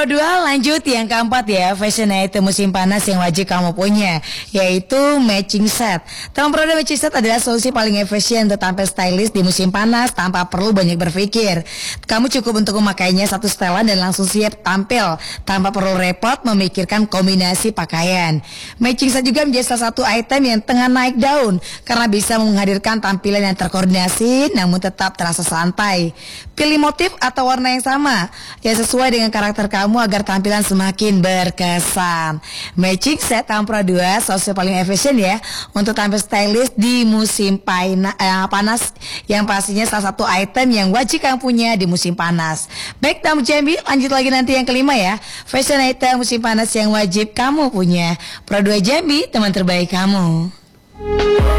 Pro 2 lanjut yang keempat ya, fashion item musim panas yang wajib kamu punya, yaitu matching set. Tampil Pro 2 matching set adalah solusi paling efisien untuk tampil stylish di musim panas tanpa perlu banyak berpikir. Kamu cukup untuk memakainya satu setelan dan langsung siap tampil tanpa perlu repot memikirkan kombinasi pakaian. Matching set juga menjadi salah satu item yang tengah naik daun karena bisa menghadirkan tampilan yang terkoordinasi namun tetap terasa santai. Pilih motif atau warna yang sama yang sesuai dengan karakter kamu agar tampilan semakin berkesan. Matching set Tampra 2 solusi paling efisien ya untuk tampil stylish di musim panas, yang pastinya salah satu item yang wajib kamu punya di musim panas. Baik tamu Jambi, lanjut lagi nanti yang kelima ya, fashion item musim panas yang wajib kamu punya. Pro 2 Jambi, teman terbaik kamu.